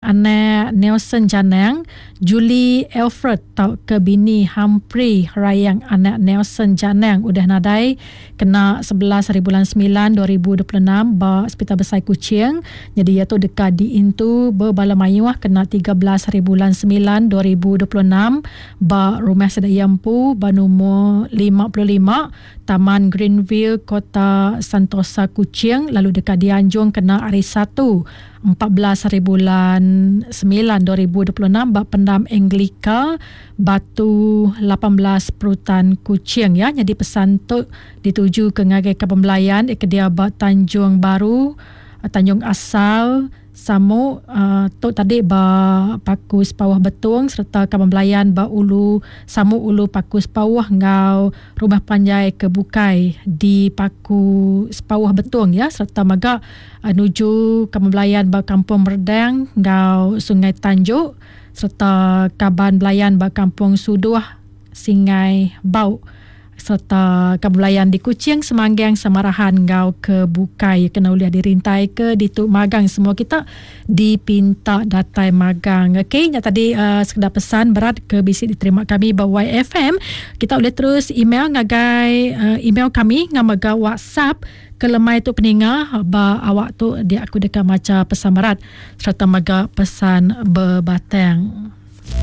anak Nelson Janang, Julie Alfred tau ke bini Humphrey rayang anak Nelson Janang udah nadai kena 11 hari bulan 9 2026 ba Hospital Besar Kuching. Jadi ia tu dekat di Intu berbala mayuah kena 13 hari bulan 9 2026 ba Rumah Sedaya Empu ba nombor 55 Taman Greenville Kota Santosa Kuching. Lalu dekat di Anjung kena hari 1 14 hari bulan 9 2026 ba Pendam Anglika Batu 18 Perutan Kuching ya. Jadi pesan tu dituju ke ngagai kepembelayan ke dia ba Tanjung Baru, Tanjung Asal, Samu tu tadi ba Pakus Pawah Betung serta kepembelayan ba Ulu Samu Ulu Pakus Pawah ngau Rumah Panjai Kebukai di Pakus Pawah Betung ya, serta maga nuju kepembelayan ba Kampung Merdang ngau Sungai Tanjuk serta kaban belayan ba Kampung Suduah Singai Bau serta kebelayan di Kuching, Semanggang, Samarahan ngau ke Bukai kena uliah dirintai ke dituk magang. Semua kita dipinta datai magang. Okey, yang tadi sekedar pesan berat ke bisik diterima kami bawa YFM. Kita boleh terus email ngagai email kami ngamaga WhatsApp ke lemai tu peninga ba awak tu dia aku dekat macam pesan berat serta maga pesan berbatang.